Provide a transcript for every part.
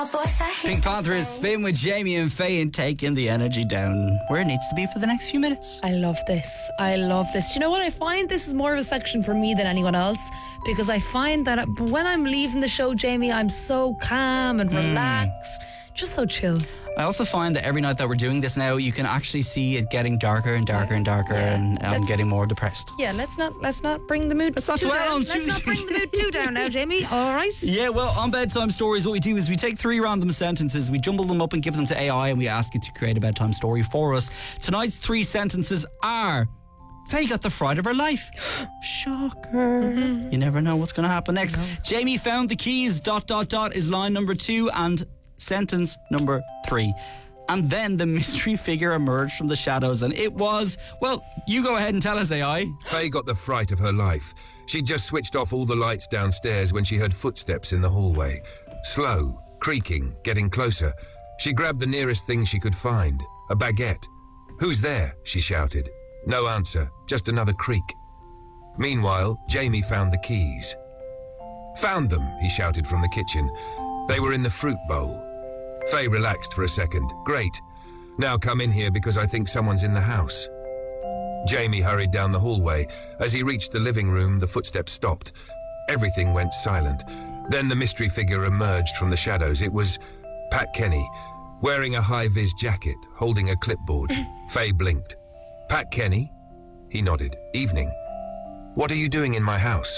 Pink Panther's Spin with Jamie and Faye and taking the energy down where it needs to be for the next few minutes. I love this. Do you know what? I find this is more of a section for me than anyone else, because I find that when I'm leaving the show, Jamie, I'm so calm and relaxed, just so chill. I also find that every night that we're doing this now, you can actually see it getting darker and darker and darker, and I'm getting more depressed. Yeah, let's not bring the mood too down. Let's not bring the mood too down now, Jamie. All right. Yeah, well, on Bedtime Stories, what we do is we take 3 random sentences, we jumble them up and give them to AI, and we ask you to create a bedtime story for us. Tonight's 3 sentences are: Faye got the fright of her life. Shocker. You never know what's going to happen next. No. Jamie found the keys. ... is line number 2, and sentence number 3. And then the mystery figure emerged from the shadows, and it was, well, you go ahead and tell us, AI. Faye got the fright of her life. She'd just switched off all the lights downstairs when she heard footsteps in the hallway. Slow, creaking, getting closer. She grabbed the nearest thing she could find, a baguette. "Who's there?" she shouted. No answer, just another creak. Meanwhile, Jamie found the keys. "Found them," he shouted from the kitchen. They were in the fruit bowl. Faye relaxed for a second. "Great. Now come in here because I think someone's in the house." Jamie hurried down the hallway. As he reached the living room, the footsteps stopped. Everything went silent. Then the mystery figure emerged from the shadows. It was Pat Kenny, wearing a high-vis jacket, holding a clipboard. Faye blinked. "Pat Kenny?" He nodded. "Evening. What are you doing in my house?"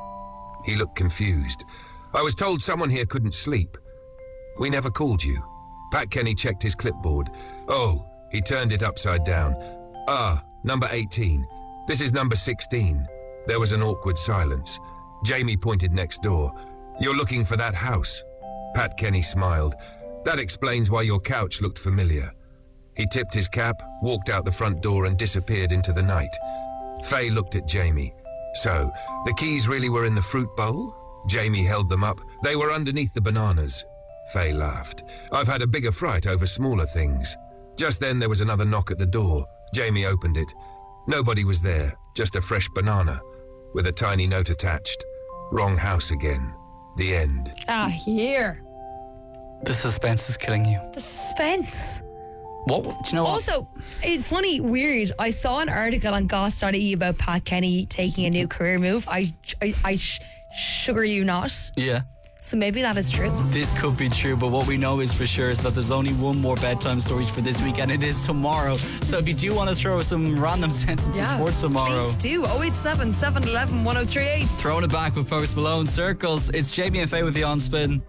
He looked confused. "I was told someone here couldn't sleep." "We never called you." Pat Kenny checked his clipboard. "Oh," he turned it upside down. "Ah, number 18. This is number 16. There was an awkward silence. Jamie pointed next door. "You're looking for that house." Pat Kenny smiled. "That explains why your couch looked familiar." He tipped his cap, walked out the front door and disappeared into the night. Faye looked at Jamie. "So, the keys really were in the fruit bowl?" Jamie held them up. "They were underneath the bananas." Faye laughed. "I've had a bigger fright over smaller things." Just then there was another knock at the door. Jamie opened it. Nobody was there, just a fresh banana, with a tiny note attached. "Wrong house again. The end." Here. The suspense is killing you. The suspense. What? Do you know what? Also, it's funny, weird. I saw an article on Goss.ie about Pat Kenny taking a new career move. I sugar you not. Yeah. So maybe that is true. This could be true, but what we know is for sure is that there's only one more bedtime stories for this week, and it is tomorrow. So if you do want to throw some random sentences for tomorrow, please do. 087 711 1038. Throwing it back with Post Malone, Circles. It's Jamie and Faye with the On Spin.